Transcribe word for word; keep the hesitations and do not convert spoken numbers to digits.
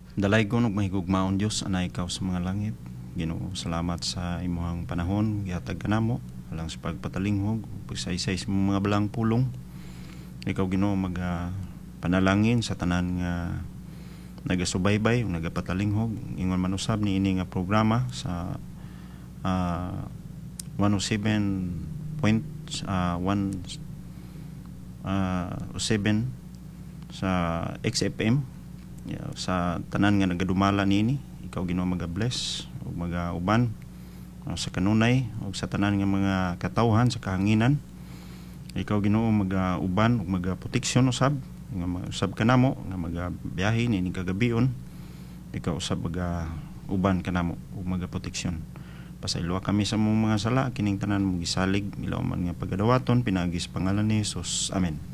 Dalaygon ug mahigugmaon Dios anay ikaw sa mga langit. Ginoo, salamat sa imong panahon gihatag kanamo alang sa pagpatalinghog pagsaysay sa mga balang pulong. Ikaw Ginoo mag uh, panalangin sa tanan nga nagasubaybay ug nagapatalinghog ingon man usab ni ini nga programa sa uh, one oh seven point one uh, seven sa X F M. Yeah, sa tanan nga nagadumala nini, ikaw Ginoo maga-bless ug maga-uban uh, sa kanunay ug sa tanan nga mga katawhan sa kahanginan. Ikaw Ginoo maga-uban ug maga-proteksyon usab nga usab kanamo nga magabiyahe nini kagabion. Ikaw usab maga-uban kanamo ug maga-proteksyon. Pasayloa kami sa mong mga sala kining tanan mong gisalig ilaw man nga pagadawaton pinagi sa pangalan ni Jesus. Amen.